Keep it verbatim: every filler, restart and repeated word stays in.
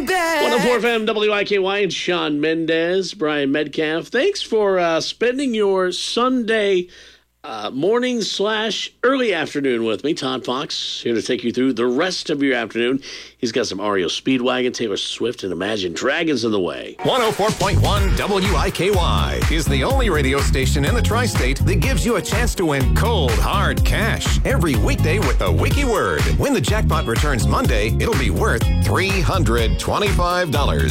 one oh four F M W I K Y and Sean Mendez, Brian Metcalf. Thanks for uh, spending your Sunday uh, morning slash early afternoon with me. Todd Fox here to take you through the rest of your afternoon. He's got some R E O Speedwagon, Taylor Swift, and Imagine Dragons in the way. one oh four point one W I K Y is the only radio station in the tri-state that gives you a chance to win cold, hard cash every weekday with a wiki word. When the jackpot returns Monday, it'll be worth three hundred twenty-five dollars.